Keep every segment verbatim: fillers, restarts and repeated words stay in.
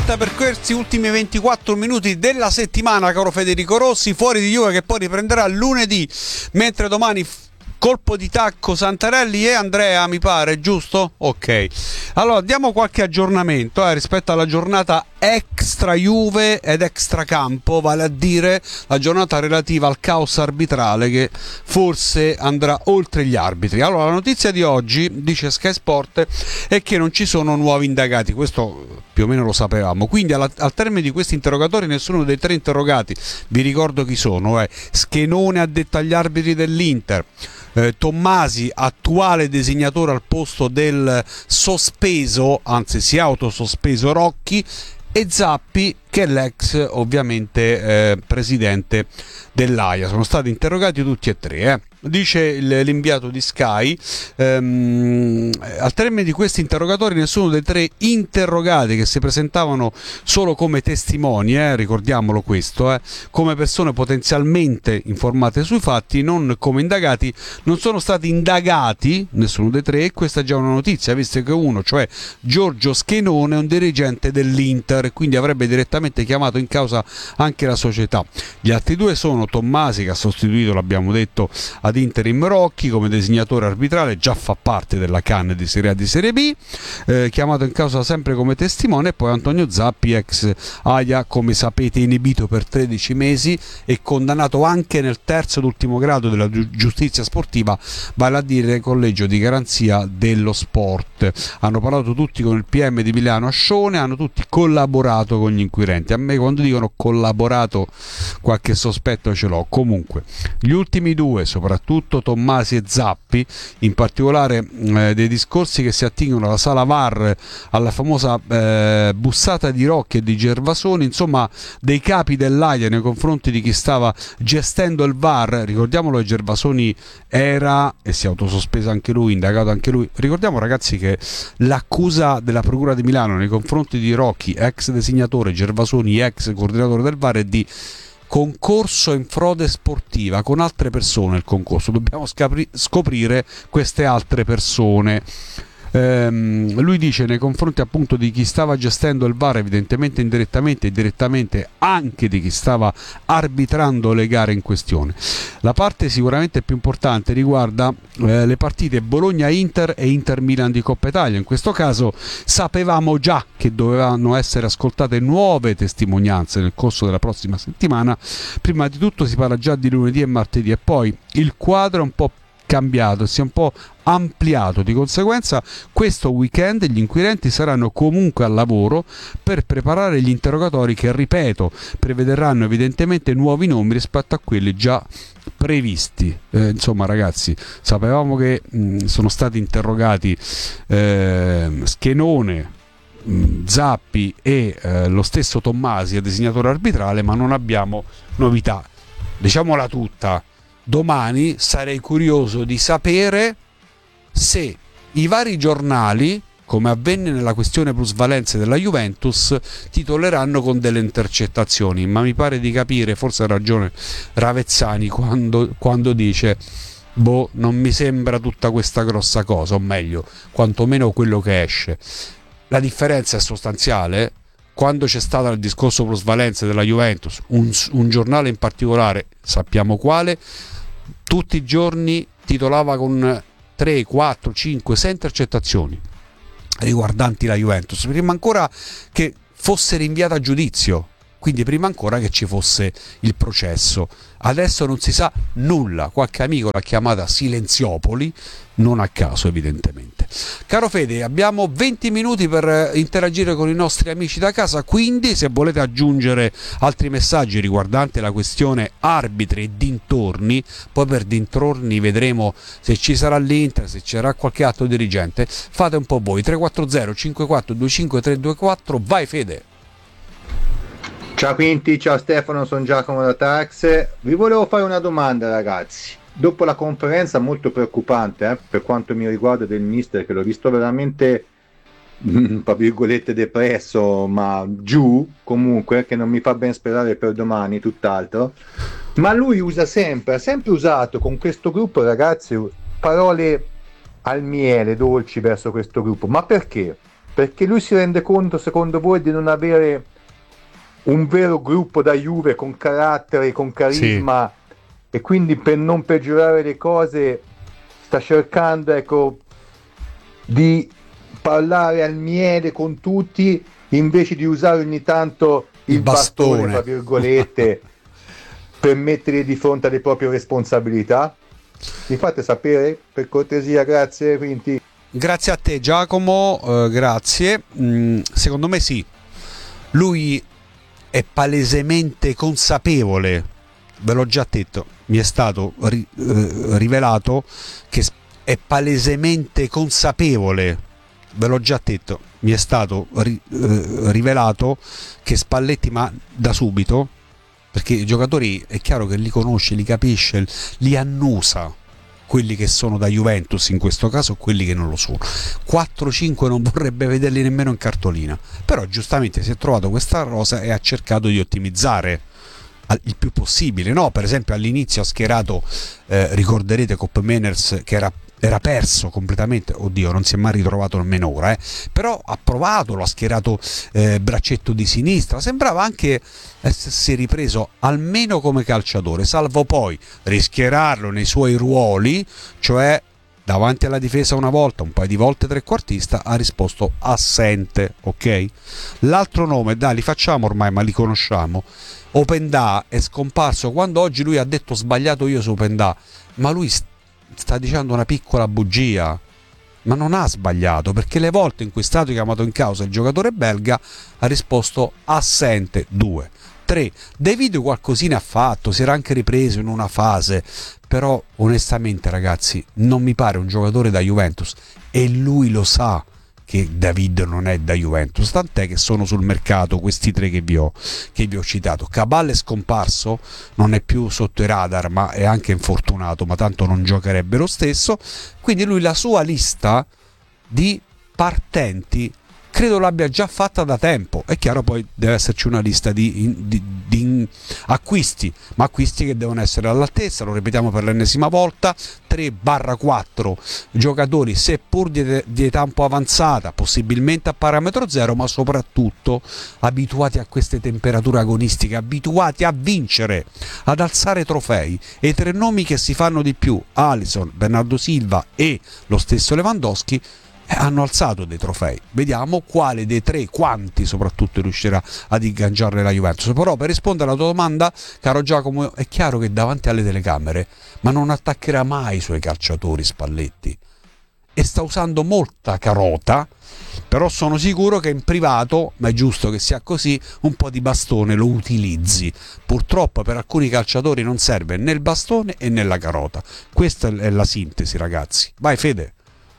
diretta per questi ultimi ventiquattro minuti della settimana, caro Federico Rossi, fuori di Juve che poi riprenderà lunedì, mentre domani colpo di tacco Santarelli e Andrea, mi pare, giusto? Ok. Allora, diamo qualche aggiornamento eh, rispetto alla giornata extra Juve ed extra campo, vale a dire la giornata relativa al caos arbitrale che forse andrà oltre gli arbitri. Allora, la notizia di oggi, dice Sky Sport, è che non ci sono nuovi indagati, questo più o meno lo sapevamo, quindi alla, al termine di questi interrogatori nessuno dei tre interrogati, vi ricordo chi sono, eh, Schenone addetto agli arbitri dell'Inter, Eh, Tommasi, attuale designatore al posto del sospeso, anzi si è autosospeso Rocchi, e Zappi, che è l'ex ovviamente eh, presidente dell'Aia. Sono stati interrogati tutti e tre. Eh. Dice l'inviato di Sky, ehm, al termine di questi interrogatori nessuno dei tre interrogati che si presentavano solo come testimoni, eh, ricordiamolo questo, eh, come persone potenzialmente informate sui fatti, non come indagati, non sono stati indagati, nessuno dei tre, e questa è già una notizia, visto che uno, cioè Giorgio Schenone, è un dirigente dell'Inter, quindi avrebbe direttamente chiamato in causa anche la società. Gli altri due sono Tommasi, che ha sostituito, l'abbiamo detto, ad interim Rocchi come designatore arbitrale, già fa parte della C A N di Serie A di Serie B, eh, chiamato in causa sempre come testimone, e poi Antonio Zappi, ex Aia, come sapete inibito per tredici mesi e condannato anche nel terzo ed ultimo grado della giustizia sportiva, vale a dire collegio di garanzia dello sport. Hanno parlato tutti con il P M di Milano Ascione, hanno tutti collaborato con gli inquirenti. A me quando dicono collaborato qualche sospetto ce l'ho. Comunque gli ultimi due, soprattutto Tommasi e Zappi, in particolare eh, dei discorsi che si attingono alla sala V A R, alla famosa eh, bussata di Rocchi e di Gervasoni, insomma dei capi dell'Aia nei confronti di chi stava gestendo il V A R. Ricordiamolo che Gervasoni era, e si è autosospeso anche lui, indagato anche lui. Ricordiamo, ragazzi, che l'accusa della Procura di Milano nei confronti di Rocchi, ex designatore, Gervasoni, ex coordinatore del V A R, è di concorso in frode sportiva con altre persone. Il concorso, dobbiamo scapri- scoprire queste altre persone. Ehm, lui dice nei confronti appunto di chi stava gestendo il V A R, evidentemente indirettamente e direttamente anche di chi stava arbitrando le gare in questione. La parte sicuramente più importante riguarda eh, le partite Bologna-Inter e Inter-Milan di Coppa Italia. In questo caso sapevamo già che dovevano essere ascoltate nuove testimonianze nel corso della prossima settimana. Prima di tutto si parla già di lunedì e martedì, e poi il quadro è un po' cambiato, si è un po' ampliato. Di conseguenza questo weekend gli inquirenti saranno comunque al lavoro per preparare gli interrogatori che, ripeto, prevederanno evidentemente nuovi nomi rispetto a quelli già previsti. Eh, insomma, ragazzi, sapevamo che mh, sono stati interrogati eh, Schenone, mh, Zappi e eh, lo stesso Tommasi, designatore arbitrale, ma non abbiamo novità. Diciamola tutta, domani sarei curioso di sapere se i vari giornali, come avvenne nella questione plusvalenze della Juventus, titoleranno con delle intercettazioni, ma mi pare di capire, forse ha ragione Ravezzani quando, quando dice boh, non mi sembra tutta questa grossa cosa, o meglio, quantomeno quello che esce. La differenza è sostanziale. Quando c'è stato il discorso plusvalenze della Juventus, un, un giornale in particolare, sappiamo quale, tutti i giorni titolava con tre, quattro, cinque, sei intercettazioni riguardanti la Juventus, prima ancora che fosse rinviata a giudizio, quindi prima ancora che ci fosse il processo. Adesso non si sa nulla, qualche amico l'ha chiamata Silenziopoli, non a caso evidentemente. Caro Fede, abbiamo venti minuti per interagire con i nostri amici da casa, quindi se volete aggiungere altri messaggi riguardanti la questione arbitri e dintorni, poi per dintorni vedremo se ci sarà l'Inter, se ci sarà qualche altro dirigente, fate un po' voi. Tre quattro zero cinque quattro due cinque tre due quattro, vai Fede. Ciao Quinti, ciao Stefano, sono Giacomo da Tax. Vi volevo fare una domanda, ragazzi. Dopo la conferenza molto preoccupante eh, per quanto mi riguarda del mister, che l'ho visto veramente tra virgolette depresso, ma giù comunque, che non mi fa ben sperare per domani, tutt'altro, ma lui usa sempre, ha sempre usato con questo gruppo, ragazzi, parole al miele, dolci verso questo gruppo. Ma perché? Perché lui si rende conto, secondo voi, di non avere un vero gruppo da Juve con carattere, con carisma, sì. E quindi per non peggiorare le cose sta cercando, ecco, di parlare al miele con tutti invece di usare ogni tanto il, il bastone, bastone, tra virgolette, per mettere di fronte alle proprie responsabilità? Mi fate sapere, per cortesia, grazie. Quindi grazie a te Giacomo, eh, grazie. Mm, secondo me sì, lui è palesemente consapevole, ve l'ho già detto, mi è stato ri, eh, rivelato che è palesemente consapevole, ve l'ho già detto, mi è stato ri, eh, rivelato che Spalletti, ma da subito, perché i giocatori è chiaro che li conosce, li capisce, li annusa, quelli che sono da Juventus in questo caso, quelli che non lo sono. quattro cinque non vorrebbe vederli nemmeno in cartolina, però giustamente si è trovato questa rosa e ha cercato di ottimizzare il più possibile, no? Per esempio all'inizio ha schierato, eh, ricorderete, Kopp Meiners, che era era perso completamente, oddio non si è mai ritrovato nemmeno ora, eh. Però ha provato, lo ha schierato eh, braccetto di sinistra, sembrava anche essersi ripreso almeno come calciatore, salvo poi rischierarlo nei suoi ruoli, cioè davanti alla difesa una volta, un paio di volte trequartista, ha risposto assente, ok? L'altro nome, dai, li facciamo ormai, ma li conosciamo. Openda è scomparso quando oggi lui ha detto sbagliato io su Openda, ma lui st- sta dicendo una piccola bugia, ma non ha sbagliato, perché le volte in cui è stato chiamato in causa il giocatore belga ha risposto assente. Due, tre, David qualcosina ha fatto, si era anche ripreso in una fase, però onestamente ragazzi non mi pare un giocatore da Juventus, e lui lo sa che David non è da Juventus, tant'è che sono sul mercato questi tre che vi ho, che vi ho citato. Cabal è scomparso, non è più sotto i radar, ma è anche infortunato, ma tanto non giocherebbe lo stesso, quindi lui la sua lista di partenti credo l'abbia già fatta da tempo. È chiaro, poi deve esserci una lista di, di, di acquisti, ma acquisti che devono essere all'altezza, lo ripetiamo per l'ennesima volta, tre quattro giocatori seppur di, di età un po' avanzata, possibilmente a parametro zero, ma soprattutto abituati a queste temperature agonistiche, abituati a vincere, ad alzare trofei, e i tre nomi che si fanno di più, Alisson, Bernardo Silva e lo stesso Lewandowski, hanno alzato dei trofei. Vediamo quale dei tre, quanti soprattutto, riuscirà ad ingaggiare la Juventus. Però per rispondere alla tua domanda, caro Giacomo, è chiaro che davanti alle telecamere ma non attaccherà mai i suoi calciatori Spalletti, e sta usando molta carota, però sono sicuro che in privato, ma è giusto che sia così, un po' di bastone lo utilizzi. Purtroppo per alcuni calciatori non serve né il bastone e né la carota. Questa è la sintesi, ragazzi. Vai Fede.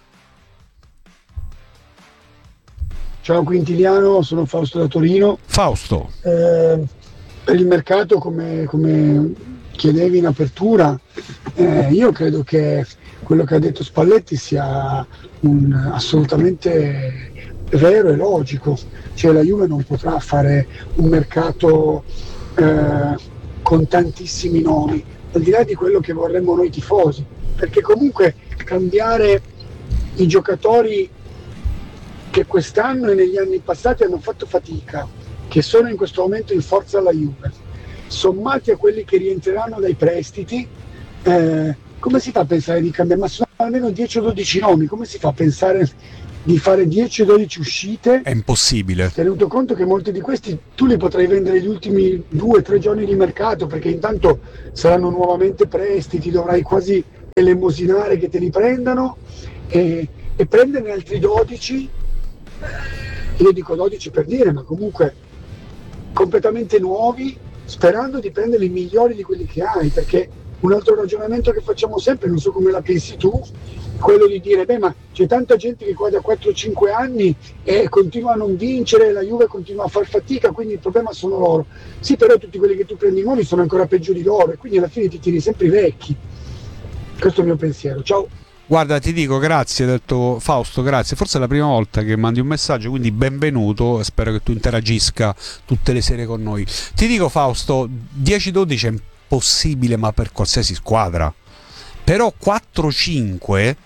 Ciao Quintiliano, sono Fausto da Torino. Fausto. Eh, per il mercato, come, come chiedevi in apertura, eh, io credo che quello che ha detto Spalletti sia un, assolutamente vero e logico. Cioè la Juve non potrà fare un mercato eh, con tantissimi nomi, al di là di quello che vorremmo noi tifosi, perché comunque cambiare i giocatori che quest'anno e negli anni passati hanno fatto fatica, che sono in questo momento in forza alla Juve, sommati a quelli che rientreranno dai prestiti, eh, come si fa a pensare di cambiare? Ma sono almeno dieci o dodici nomi, come si fa a pensare di fare dieci o dodici uscite? È impossibile. Tenuto conto che molti di questi tu li potrai vendere gli ultimi due o tre giorni di mercato, perché intanto saranno nuovamente prestiti, dovrai quasi elemosinare che te li prendano, e, e prenderne altri dodici. Io dico dodici per dire, ma comunque completamente nuovi, sperando di prendere i migliori di quelli che hai, perché un altro ragionamento che facciamo sempre, non so come la pensi tu, quello di dire, beh, ma c'è tanta gente che qua da quattro cinque anni e continua a non vincere, la Juve continua a far fatica, quindi il problema sono loro. Sì, però tutti quelli che tu prendi nuovi sono ancora peggio di loro, e quindi alla fine ti tiri sempre i vecchi. Questo è il mio pensiero. Ciao. Guarda, ti dico grazie, detto Fausto, grazie. Forse è la prima volta che mandi un messaggio, quindi benvenuto, spero che tu interagisca tutte le sere con noi. Ti dico Fausto, dieci dodici è impossibile, ma per qualsiasi squadra. Però quattro cinque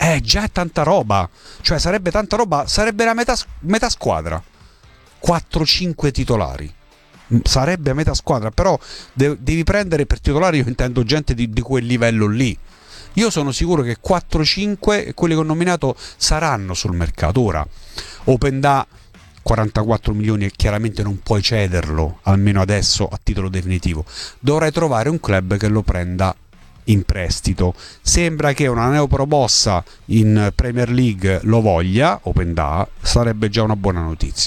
Eh, già è tanta roba, cioè sarebbe tanta roba, sarebbe la metà, metà squadra, quattro cinque titolari, sarebbe a metà squadra, però de- devi prendere per titolari, io intendo gente di, di quel livello lì. Io sono sicuro che quattro cinque, quelli che ho nominato, saranno sul mercato. Ora, Openda quarantaquattro milioni e chiaramente non puoi cederlo, almeno adesso a titolo definitivo. Dovrai trovare un club che lo prenda in prestito. Sembra che una neopromossa in Premier League lo voglia, Openda, sarebbe già una buona notizia.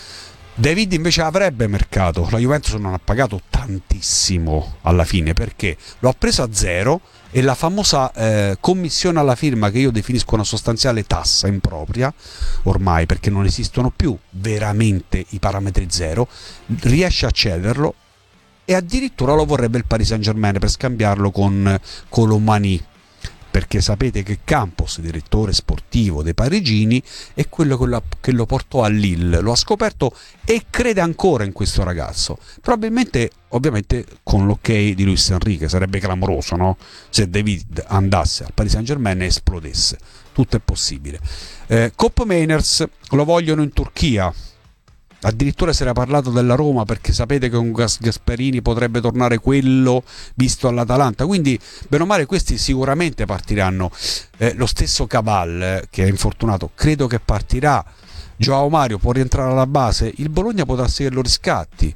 David invece avrebbe mercato, la Juventus non ha pagato tantissimo alla fine perché lo ha preso a zero e la famosa eh, commissione alla firma, che io definisco una sostanziale tassa impropria ormai perché non esistono più veramente i parametri zero, riesce a cederlo e addirittura lo vorrebbe il Paris Saint-Germain per scambiarlo con Colomani, perché sapete che Campos, direttore sportivo dei parigini, è quello che lo, che lo portò a Lille, lo ha scoperto e crede ancora in questo ragazzo. Probabilmente, ovviamente, con l'ok di Luis Enrique. Sarebbe clamoroso, no? Se David andasse al Paris Saint-Germain e esplodesse. Tutto è possibile. Eh, Cop Mainers lo vogliono in Turchia. Addirittura si era parlato della Roma, perché sapete che con Gas- Gasperini potrebbe tornare quello visto all'Atalanta, quindi bene o male questi sicuramente partiranno. Eh, lo stesso Cabal, eh, che è infortunato, credo che partirà. Joao Mario può rientrare alla base, il Bologna potrà essere che lo riscatti.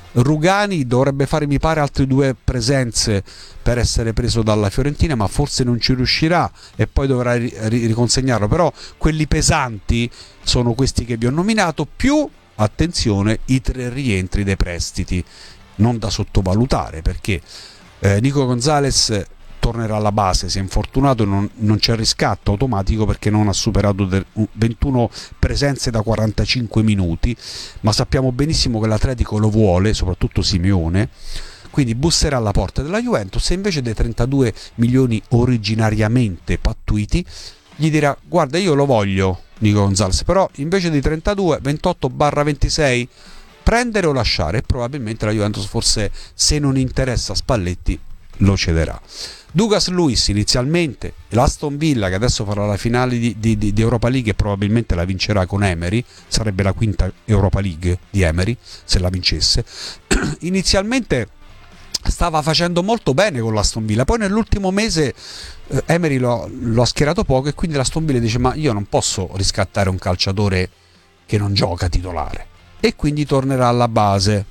Rugani dovrebbe fare, mi pare, altre due presenze per essere preso dalla Fiorentina, ma forse non ci riuscirà e poi dovrà ri- ri- riconsegnarlo. Però quelli pesanti sono questi che vi ho nominato, più attenzione i tre rientri dei prestiti, non da sottovalutare, perché eh, Nico Gonzalez tornerà alla base, si è infortunato, non, non c'è riscatto automatico perché non ha superato de- ventuno presenze da quarantacinque minuti, ma sappiamo benissimo che l'Atletico lo vuole, soprattutto Simeone, quindi busserà alla porta della Juventus e invece dei trentadue milioni originariamente pattuiti gli dirà: guarda, io lo voglio Nico Gonzalez, però invece di trentadue, ventotto ventisei, prendere o lasciare. E probabilmente la Juventus, forse, se non interessa Spalletti, lo cederà. Douglas Luiz inizialmente, l'Aston Villa che adesso farà la finale di, di, di Europa League e probabilmente la vincerà con Emery, sarebbe la quinta Europa League di Emery se la vincesse. Inizialmente stava facendo molto bene con l'Aston Villa, poi nell'ultimo mese eh, Emery lo, lo ha schierato poco e quindi l'Aston Villa dice: ma io non posso riscattare un calciatore che non gioca titolare, e quindi tornerà alla base.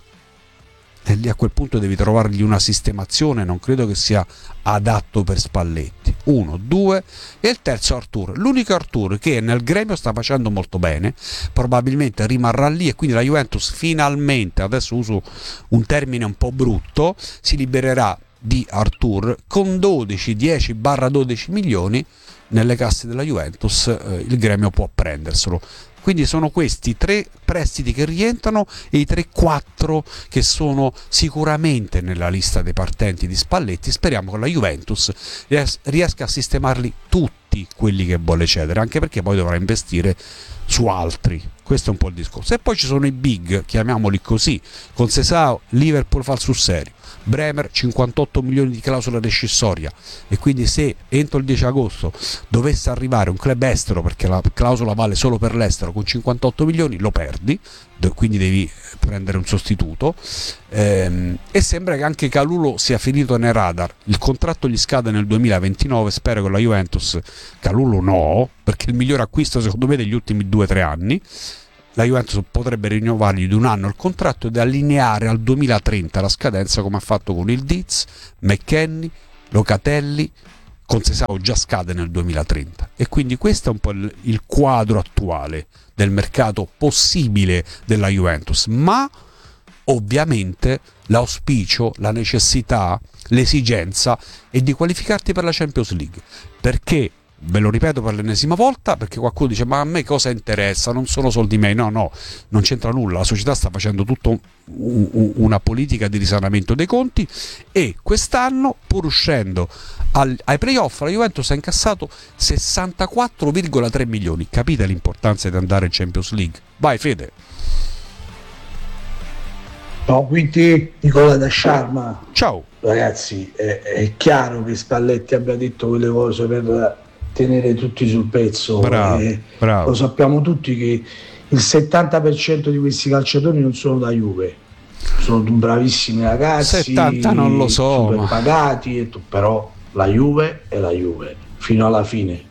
E lì a quel punto devi trovargli una sistemazione, non credo che sia adatto per Spalletti. Uno, due, e il terzo Artur, l'unico Artur che nel gremio sta facendo molto bene, probabilmente rimarrà lì e quindi la Juventus finalmente, adesso uso un termine un po' brutto, si libererà di Artur con dodici, dieci dodici milioni nelle casse della Juventus. Eh, il gremio può prenderselo. Quindi sono questi tre prestiti che rientrano e i tre quattro che sono sicuramente nella lista dei partenti di Spalletti. Speriamo che la Juventus riesca a sistemarli tutti quelli che vuole cedere, anche perché poi dovrà investire su altri. Questo è un po' il discorso. E poi ci sono i big, chiamiamoli così, con Sesao Liverpool fa il sul serio, Bremer cinquantotto milioni di clausola rescissoria, e quindi se entro il dieci agosto dovesse arrivare un club estero, perché la clausola vale solo per l'estero, con cinquantotto milioni lo perdi, quindi devi prendere un sostituto. Ehm, e sembra che anche Kalulu sia finito nei radar, il contratto gli scade nel duemilaventinove. Spero che la Juventus, Kalulu no, perché il miglior acquisto secondo me degli ultimi due o tre anni. La Juventus potrebbe rinnovargli di un anno il contratto ed allineare al duemilatrenta la scadenza, come ha fatto con il Diz, McKennie, Locatelli. Con Sesao già scade nel duemilatrenta, e quindi questo è un po' il, il quadro attuale del mercato possibile della Juventus. Ma ovviamente l'auspicio, la necessità, l'esigenza è di qualificarti per la Champions League, perché, ve lo ripeto per l'ennesima volta, perché qualcuno dice: ma a me cosa interessa, non sono soldi miei. No, no, non c'entra nulla. La società sta facendo tutta un, un, una politica di risanamento dei conti, e quest'anno, pur uscendo al, ai playoff, la Juventus ha incassato sessantaquattro virgola tre milioni. Capite l'importanza di andare in Champions League? Vai Fede. No, quindi Nicola da Sciarma. Ciao. Ragazzi, è, è chiaro che Spalletti abbia detto quelle cose per tenere tutti sul pezzo. Bravo, e bravo. Lo sappiamo tutti che il settanta per cento di questi calciatori non sono da Juve, sono bravissimi ragazzi, settanta non lo so, super ma... pagati, e tu, però la Juve è la Juve fino alla fine.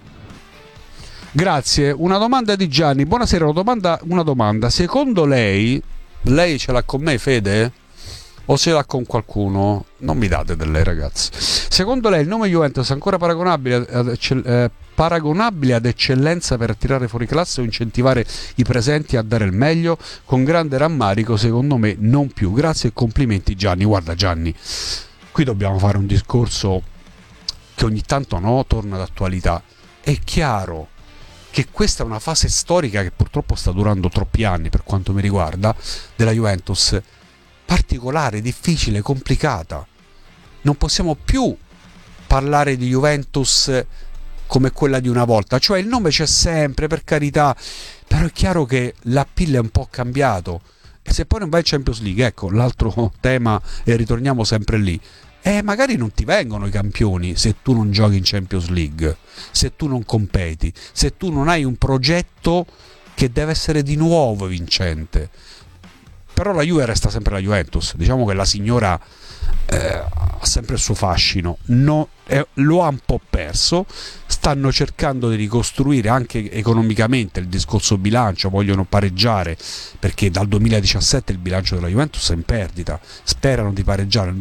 Grazie. Una domanda di Gianni. Buonasera, una domanda, una domanda. Secondo lei, lei ce l'ha con me, Fede? O ce l'ha con qualcuno? Non mi date del lei, ragazzi. Secondo lei il nome Juventus è ancora paragonabile ad, eccell- eh, paragonabile ad eccellenza per attirare fuori classe o incentivare i presenti a dare il meglio? Con grande rammarico, secondo me non più. Grazie e complimenti, Gianni. Guarda, Gianni, qui dobbiamo fare un discorso che ogni tanto no, torna d'attualità. È chiaro che questa è una fase storica che purtroppo sta durando troppi anni, per quanto mi riguarda, della Juventus, particolare, difficile, complicata. Non possiamo più parlare di Juventus come quella di una volta, cioè il nome c'è sempre, per carità, però è chiaro che l'appeal è un po' cambiato, e se poi non vai in Champions League, ecco l'altro tema, e ritorniamo sempre lì, e magari non ti vengono i campioni se tu non giochi in Champions League, se tu non competi, se tu non hai un progetto che deve essere di nuovo vincente. Però la Juve resta sempre la Juventus, diciamo che la signora eh, ha sempre il suo fascino, no, eh, lo ha un po' perso, stanno cercando di ricostruire anche economicamente il discorso bilancio, vogliono pareggiare, perché dal duemiladiciassette il bilancio della Juventus è in perdita, sperano di pareggiare nel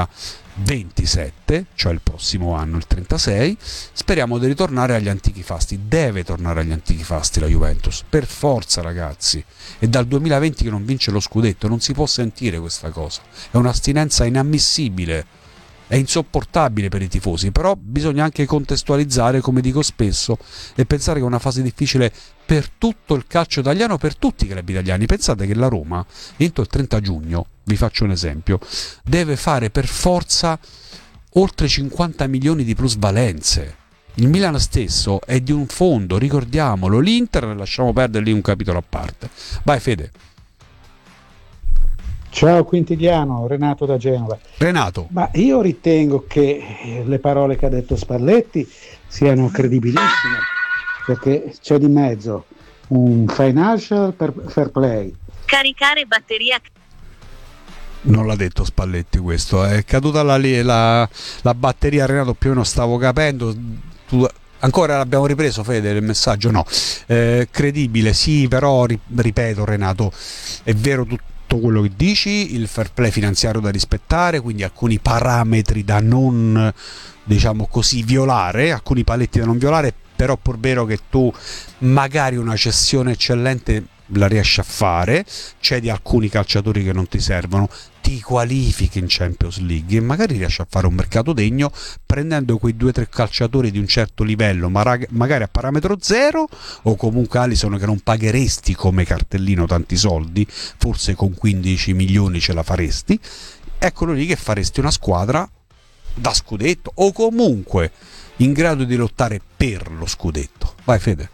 duemilaventisette, cioè il prossimo anno, il trentasei, speriamo di ritornare agli antichi fasti, deve tornare agli antichi fasti la Juventus, per forza ragazzi, è dal duemilaventi che non vince lo scudetto, non si può sentire questa cosa, è un'astinenza inammissibile, è insopportabile per i tifosi, però bisogna anche contestualizzare, come dico spesso, e pensare che è una fase difficile per tutto il calcio italiano, per tutti i club italiani. Pensate che la Roma, entro il trenta giugno, vi faccio un esempio, deve fare per forza oltre cinquanta milioni di plusvalenze. Il Milan stesso è di un fondo, ricordiamolo, l'Inter lasciamo perdere lì un capitolo a parte. Vai Fede. Ciao Quintiliano, Renato da Genova. Renato. Ma io ritengo che le parole che ha detto Spalletti siano credibilissime, perché c'è di mezzo un financial fair play. Caricare batteria. Non l'ha detto Spalletti questo, è caduta la, la, la batteria, Renato, più o meno stavo capendo. Tu, ancora l'abbiamo ripreso, Fede, il messaggio? No. Eh, credibile, sì, però ripeto Renato, è vero tutto quello che dici, il fair play finanziario da rispettare, quindi alcuni parametri da non, diciamo così, violare, alcuni paletti da non violare, però pur vero che tu magari una cessione eccellente la riesci a fare, c'è di alcuni calciatori che non ti servono, ti qualifichi in Champions League e magari riesci a fare un mercato degno prendendo quei due o tre calciatori di un certo livello, magari a parametro zero, o comunque Alisson che non pagheresti come cartellino tanti soldi, forse con quindici milioni ce la faresti, eccolo lì che faresti una squadra da scudetto o comunque in grado di lottare per lo scudetto. Vai Fede.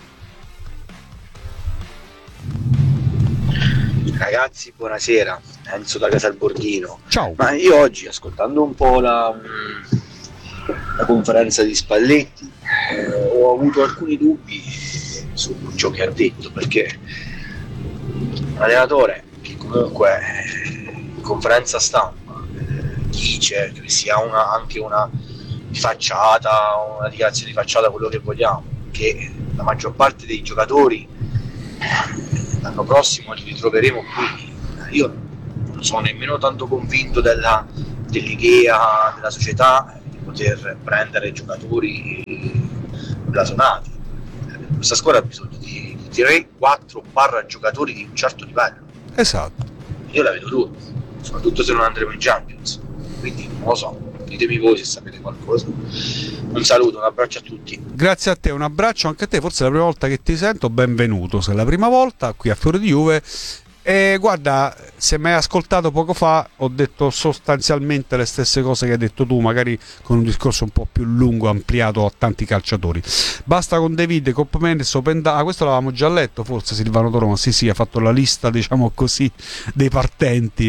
Ragazzi, buonasera, Enzo da Casalborghino. Ciao. Ma io oggi, ascoltando un po' la, la conferenza di Spalletti, eh, ho avuto alcuni dubbi su ciò che ha detto, perché un allenatore che comunque in conferenza stampa eh, dice che sia una, anche una facciata, una dichiarazione di facciata, quello che vogliamo, che la maggior parte dei giocatori l'anno prossimo li ritroveremo qui. Io non sono nemmeno tanto convinto della, dell'idea della società di poter prendere giocatori blasonati. Questa squadra ha bisogno di, di tre quattro barra giocatori di un certo livello. Esatto. Io la vedo dura, soprattutto se non andremo in Champions, quindi non lo so, ditemi voi se sapete qualcosa. Un saluto, un abbraccio a tutti. Grazie a te, un abbraccio anche a te, forse è la prima volta che ti sento, benvenuto, se è la prima volta qui a Fiore di Juve. E guarda, se mi hai ascoltato poco fa ho detto sostanzialmente le stesse cose che hai detto tu, magari con un discorso un po' più lungo, ampliato a tanti calciatori. Basta con David, Coppa Mendes, Openda... ah, questo l'avevamo già letto forse, Silvano Toroma, sì sì, ha fatto la lista, diciamo così, dei partenti.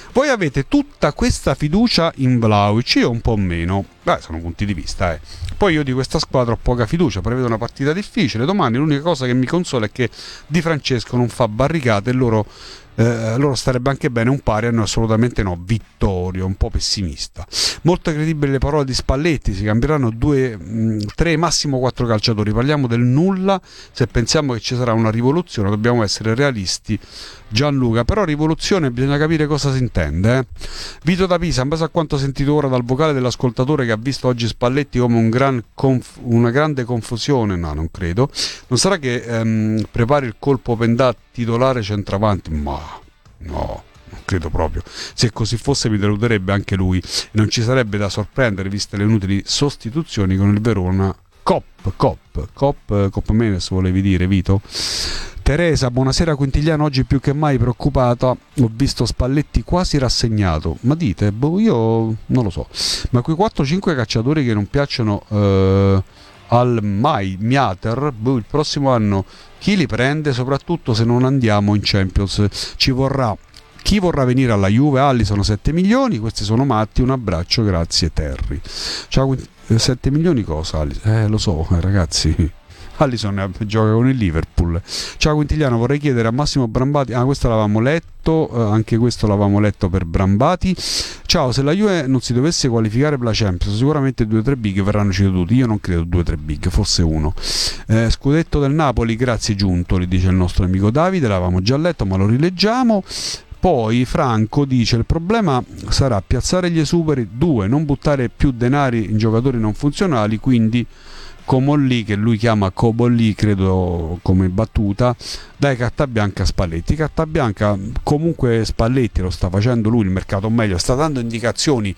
Voi avete tutta questa fiducia in Vlahovic, io un po' meno. Beh, sono punti di vista, eh. Poi io di questa squadra ho poca fiducia, prevedo una partita difficile. Domani l'unica cosa che mi consola è che Di Francesco non fa barricate e loro, eh, loro starebbe anche bene un pari, a noi assolutamente no. Vittorio, un po' pessimista. Molto credibili le parole di Spalletti, si cambieranno due, mh, tre, massimo quattro calciatori. Parliamo del nulla, se pensiamo che ci sarà una rivoluzione dobbiamo essere realisti. Gianluca, però rivoluzione bisogna capire cosa si intende, eh? Vito da Pisa, in base a quanto sentito ora dal vocale dell'ascoltatore che ha visto oggi Spalletti come un gran conf- una grande confusione, no, non credo, non sarà che ehm, prepari il colpo Pendà titolare centravanti? Ma no, non credo proprio. Se così fosse mi deluderebbe anche lui e non ci sarebbe da sorprendere viste le inutili sostituzioni con il Verona. Cop, Cop, Cop, Cop Menes volevi dire, Vito? Teresa, buonasera Quintigliano, oggi più che mai preoccupata, ho visto Spalletti quasi rassegnato, ma dite, boh, io non lo so, ma quei quattro cinque cacciatori che non piacciono eh, al mai Miater, boh, il prossimo anno chi li prende, soprattutto se non andiamo in Champions, ci vorrà, chi vorrà venire alla Juve, Alli sono sette milioni, questi sono matti, un abbraccio, grazie Terry. Ciao, sette milioni cosa Alli? Eh lo so eh, ragazzi, Alisson gioca con il Liverpool. Ciao Quintigliano, vorrei chiedere a Massimo Brambati, ah questo l'avevamo letto, eh, anche questo l'avevamo letto per Brambati. Ciao, se la Juve non si dovesse qualificare per la Champions sicuramente due o tre big verranno ceduti, io non credo due o tre big, forse uno. eh, scudetto del Napoli, grazie Giuntoli, dice il nostro amico Davide, l'avevamo già letto ma lo rileggiamo. Poi Franco dice il problema sarà piazzare gli esuberi, due, non buttare più denari in giocatori non funzionali, quindi Comolli, che lui chiama Cobolli, credo come battuta, dai carta bianca a Spalletti. Carta bianca, comunque Spalletti lo sta facendo lui il mercato meglio, sta dando indicazioni,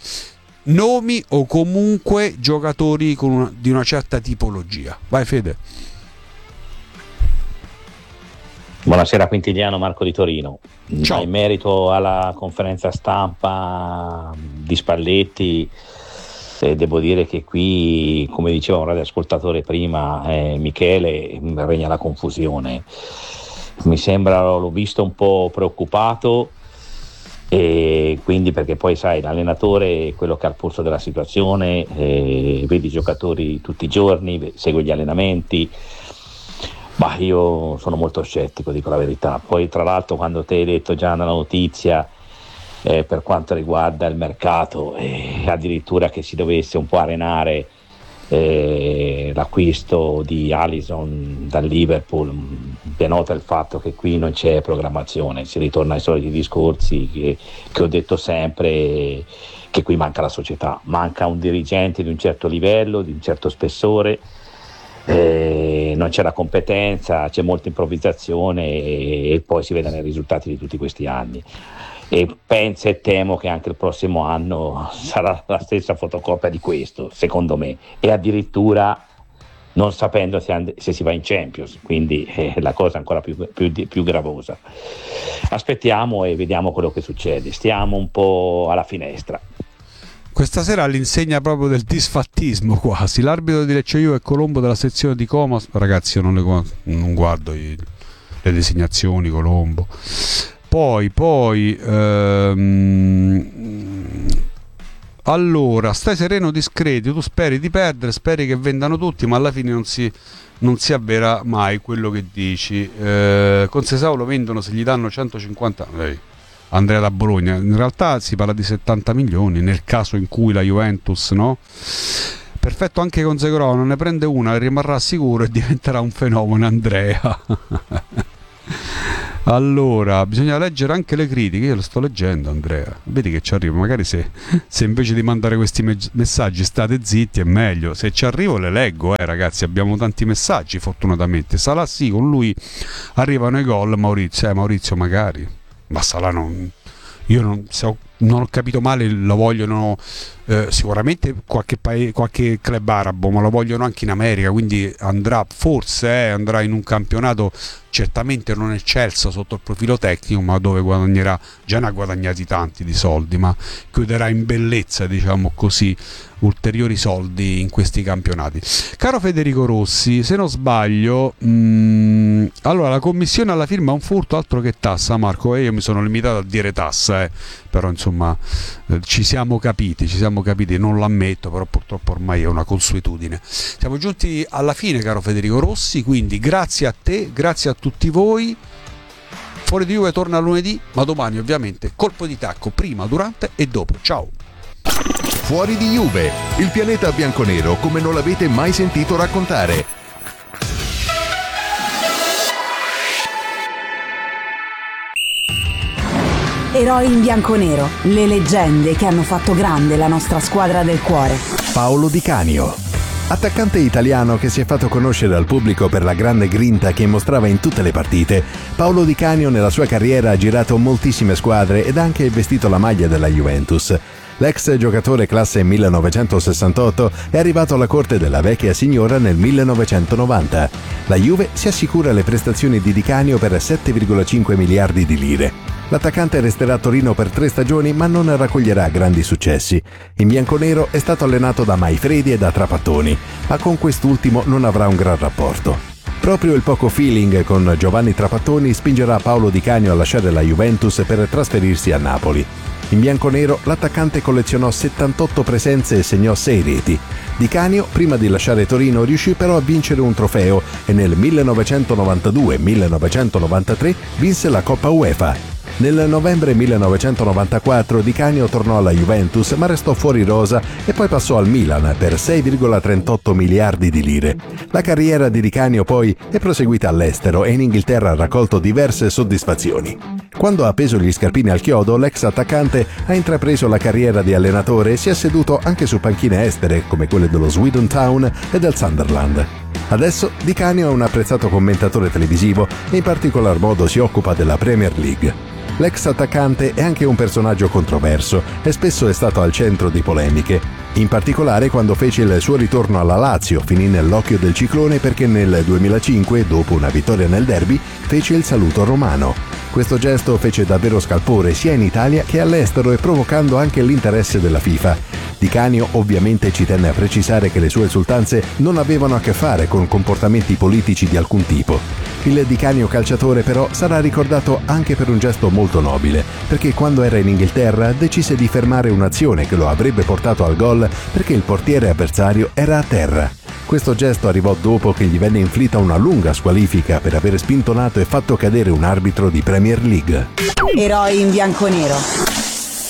nomi o comunque giocatori con una, di una certa tipologia. Vai Fede. Buonasera Quintigliano, Marco di Torino. Ciao. In merito alla conferenza stampa di Spalletti, eh, devo dire che qui, come diceva un radioascoltatore prima, eh, Michele, regna la confusione. Mi sembra, l'ho visto un po' preoccupato, e quindi perché poi sai, l'allenatore è quello che ha il polso della situazione, eh, vede i giocatori tutti i giorni, segue gli allenamenti. Ma io sono molto scettico, dico la verità. Poi tra l'altro quando te hai detto già nella notizia eh, per quanto riguarda il mercato, eh, addirittura che si dovesse un po' arenare eh, l'acquisto di Alisson dal Liverpool, denota il fatto che qui non c'è programmazione, si ritorna ai soliti discorsi che, che ho detto sempre, che qui manca la società, manca un dirigente di un certo livello, di un certo spessore. Eh, non c'è la competenza, c'è molta improvvisazione e, e poi si vedono i risultati di tutti questi anni, e penso e temo che anche il prossimo anno sarà la stessa fotocopia di questo, secondo me, e addirittura non sapendo se, and- se si va in Champions, quindi eh, la cosa è ancora più, più, più gravosa. Aspettiamo e vediamo quello che succede, stiamo un po' alla finestra. Questa sera all'insegna proprio del disfattismo quasi. L'arbitro di Lecce Juve è Colombo della sezione di Como. Ragazzi, io non, le, non guardo i, le designazioni Colombo. Poi, poi ehm, allora, stai sereno, discreto. Tu speri di perdere, speri che vendano tutti, ma alla fine non si, non si avvera mai quello che dici. Eh, con Sesao lo vendono se gli danno centocinquanta. Ehi. Andrea da Bologna, in realtà si parla di settanta milioni nel caso in cui la Juventus, no? Perfetto anche con Zegro, non ne prende una, rimarrà sicuro e diventerà un fenomeno Andrea. Allora, bisogna leggere anche le critiche, io le sto leggendo Andrea, vedi che ci arrivo, magari se, se invece di mandare questi me- messaggi state zitti è meglio, se ci arrivo le leggo, eh ragazzi, abbiamo tanti messaggi fortunatamente. Salah sì, con lui arrivano i gol, Maurizio, eh Maurizio magari. Ma Salah non, io non, se ho, non ho capito male, lo vogliono eh, sicuramente qualche, paese, qualche club arabo, ma lo vogliono anche in America, quindi andrà forse eh, andrà in un campionato certamente non eccelso sotto il profilo tecnico, ma dove guadagnerà, già ne ha guadagnati tanti di soldi, ma chiuderà in bellezza, diciamo così, ulteriori soldi in questi campionati. Caro Federico Rossi, se non sbaglio, mh, allora la commissione alla firma è un furto, altro che tassa, Marco, e io mi sono limitato a dire tassa, eh, però insomma eh, ci siamo capiti, ci siamo capiti, non l'ammetto, però purtroppo ormai è una consuetudine. Siamo giunti alla fine, caro Federico Rossi, quindi grazie a te, grazie a tutti voi. Fuori di Juve torna lunedì, ma domani ovviamente colpo di tacco prima, durante e dopo. Ciao. Fuori di Juve, il pianeta bianconero come non l'avete mai sentito raccontare. Eroi in bianconero, le leggende che hanno fatto grande la nostra squadra del cuore. Paolo Di Canio, attaccante italiano che si è fatto conoscere al pubblico per la grande grinta che mostrava in tutte le partite. Paolo Di Canio nella sua carriera ha girato moltissime squadre ed anche vestito la maglia della Juventus. L'ex giocatore classe millenovecentosessantotto è arrivato alla corte della vecchia signora nel millenovecentonovanta. La Juve si assicura le prestazioni di Di Canio per sette virgola cinque miliardi di lire. L'attaccante resterà a Torino per tre stagioni ma non raccoglierà grandi successi. In bianconero è stato allenato da Maifredi e da Trapattoni, ma con quest'ultimo non avrà un gran rapporto. Proprio il poco feeling con Giovanni Trapattoni spingerà Paolo Di Canio a lasciare la Juventus per trasferirsi a Napoli. In bianconero l'attaccante collezionò settantotto presenze e segnò sei reti. Di Canio, prima di lasciare Torino, riuscì però a vincere un trofeo e nel millenovecentonovantadue millenovecentonovantatré vinse la Coppa UEFA. Nel novembre millenovecentonovantaquattro Di Canio tornò alla Juventus ma restò fuori rosa e poi passò al Milan per sei virgola trentotto miliardi di lire. La carriera di Di Canio poi è proseguita all'estero e in Inghilterra ha raccolto diverse soddisfazioni. Quando ha appeso gli scarpini al chiodo, l'ex attaccante ha intrapreso la carriera di allenatore e si è seduto anche su panchine estere come quelle dello Swindon Town e del Sunderland. Adesso Di Canio è un apprezzato commentatore televisivo e in particolar modo si occupa della Premier League. L'ex attaccante è anche un personaggio controverso e spesso è stato al centro di polemiche, in particolare quando fece il suo ritorno alla Lazio, finì nell'occhio del ciclone perché nel duemilacinque, dopo una vittoria nel derby, fece il saluto romano. Questo gesto fece davvero scalpore sia in Italia che all'estero e provocando anche l'interesse della FIFA. Di Canio ovviamente ci tenne a precisare che le sue esultanze non avevano a che fare con comportamenti politici di alcun tipo. Il Di Canio calciatore però sarà ricordato anche per un gesto molto nobile, perché quando era in Inghilterra decise di fermare un'azione che lo avrebbe portato al gol perché il portiere avversario era a terra. Questo gesto arrivò dopo che gli venne inflitta una lunga squalifica per aver spintonato e fatto cadere un arbitro di Premier League. Eroi in bianconero.